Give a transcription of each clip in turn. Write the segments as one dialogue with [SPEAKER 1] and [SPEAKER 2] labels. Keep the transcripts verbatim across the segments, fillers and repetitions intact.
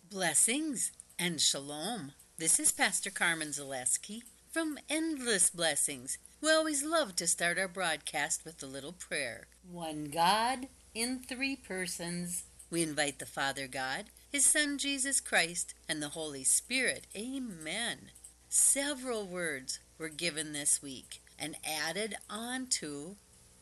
[SPEAKER 1] Blessings and shalom. This is Pastor Carmen Zaleski from Endless Blessings. We always love to start our broadcast with a little prayer. One God in three persons. We invite the Father God, His Son Jesus Christ, and the Holy Spirit. Amen. Several words were given this week and added on to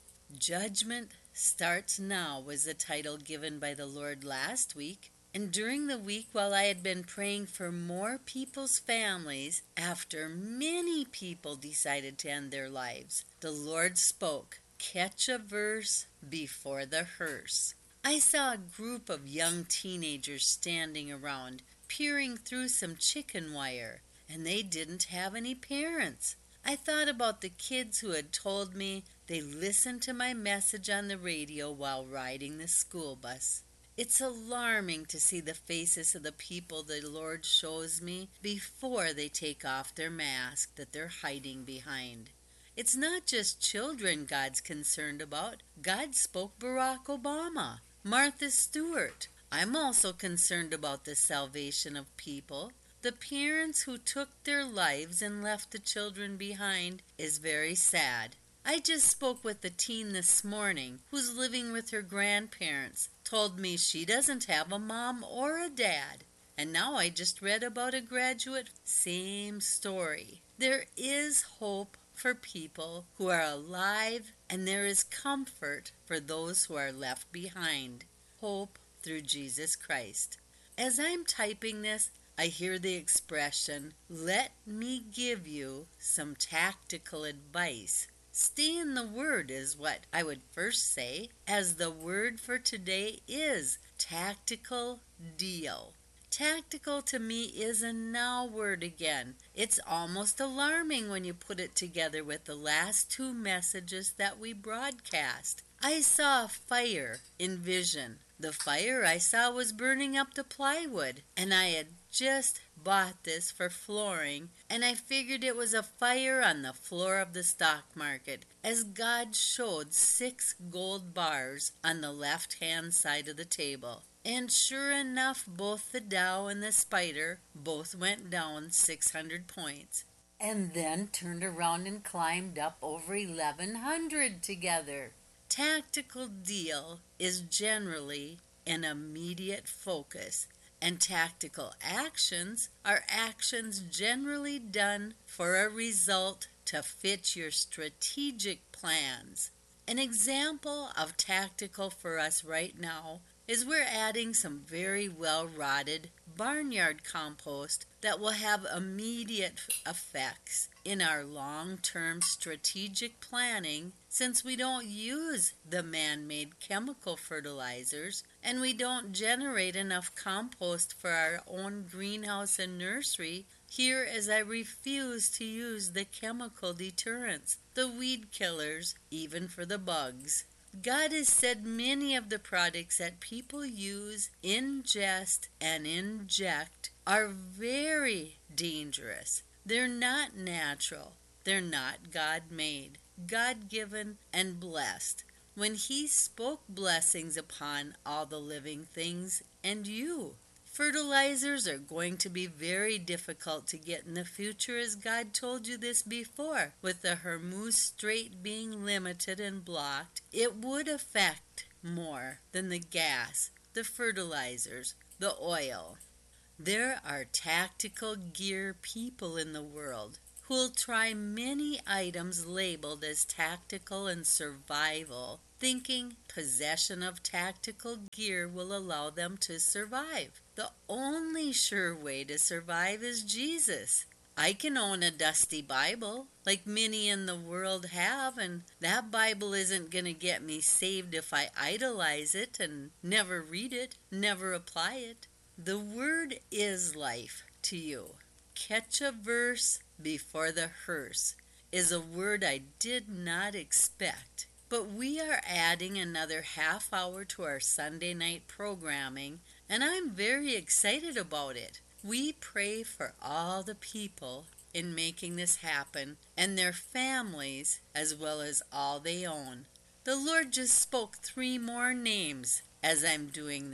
[SPEAKER 1] Judgment Starts Now was the title given by the Lord last week. And during the week, while I had been praying for more people's families, after many people decided to end their lives, the Lord spoke, "Catch a verse before the hearse." I saw a group of young teenagers standing around, peering through some chicken wire, and they didn't have any parents. I thought about the kids who had told me they listened to my message on the radio while riding the school bus. It's alarming to see the faces of the people the Lord shows me before they take off their mask that they're hiding behind. It's not just children God's concerned about. God spoke Barack Obama, Martha Stewart. I'm also concerned about the salvation of people. The parents who took their lives and left the children behind is very sad. I just spoke with a teen this morning who's living with her grandparents, told me she doesn't have a mom or a dad. And now I just read about a graduate, same story. There is hope for people who are alive, and there is comfort for those who are left behind. Hope through Jesus Christ. As I'm typing this, I hear the expression, "Let me give you some tactical advice." Stay in the Word is what I would first say, as the word for today is tactical deal. Tactical to me is a now word again. It's almost alarming when you put it together with the last two messages that we broadcast. I saw a fire in vision. The fire I saw was burning up the plywood, and I had just bought this for flooring, and I figured it was a fire on the floor of the stock market, as God showed six gold bars on the left-hand side of the table. And sure enough, both the Dow and the Spider both went down six hundred points, and then turned around and climbed up over eleven hundred together. Tactical deal is generally an immediate focus, and tactical actions are actions generally done for a result to fit your strategic plans. An example of tactical for us right now is we're adding some very well-rotted barnyard compost that will have immediate effects in our long-term strategic planning, since we don't use the man-made chemical fertilizers and we don't generate enough compost for our own greenhouse and nursery. Here, as I refuse to use the chemical deterrents, the weed killers, even for the bugs. God has said many of the products that people use, ingest, and inject are very dangerous. They're not natural. They're not God-made, God-given, and blessed. When He spoke blessings upon all the living things and you. Fertilizers are going to be very difficult to get in the future, as God told you this before. With the Hormuz Strait being limited and blocked, it would affect more than the gas, the fertilizers, the oil. There are tactical gear people in the world who will try many items labeled as tactical and survival, thinking possession of tactical gear will allow them to survive. The only sure way to survive is Jesus. I can own a dusty Bible, like many in the world have, and that Bible isn't going to get me saved if I idolize it and never read it, never apply it. The Word is life to you. Catch a verse before the hearse is a word I did not expect. But we are adding another half hour to our Sunday night programming, and I'm very excited about it. We pray for all the people in making this happen and their families, as well as all they own. The Lord just spoke three more names as I'm doing this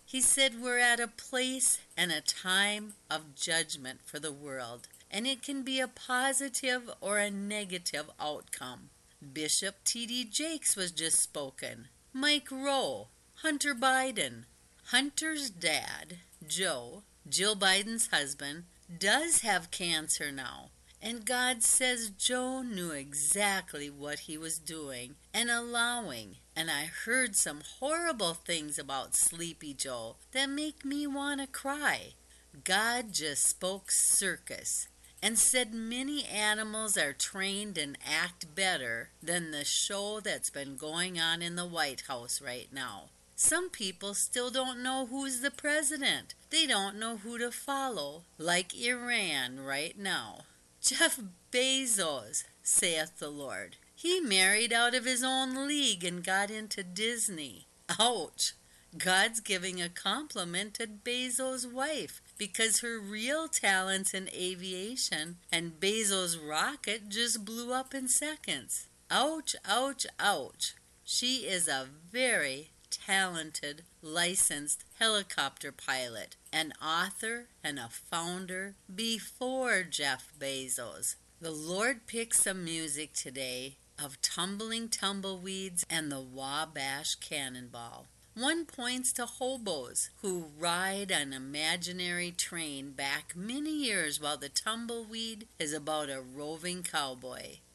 [SPEAKER 1] He said we're at a place and a time of judgment for the world, and it can be a positive or a negative outcome. Bishop T D Jakes was just spoken. Mike Rowe, Hunter Biden. Hunter's dad, Joe, Jill Biden's husband, does have cancer now. And God says Joe knew exactly what he was doing and allowing. And I heard some horrible things about Sleepy Joe that make me want to cry. God just spoke circus and said many animals are trained and act better than the show that's been going on in the White House right now. Some people still don't know who's the president. They don't know who to follow, like Iran right now. Jeff Bezos, saith the Lord. He married out of his own league and got into Disney. Ouch! God's giving a compliment to Bezos' wife because her real talent's in aviation and Bezos' rocket just blew up in seconds. Ouch, ouch, ouch. She is a very talented, licensed helicopter pilot, an author and a founder before Jeff Bezos. The Lord picked some music today of Tumbling Tumbleweeds and the Wabash Cannonball. One points to hobos who ride an imaginary train back many years while the tumbleweed is about a roving cowboy.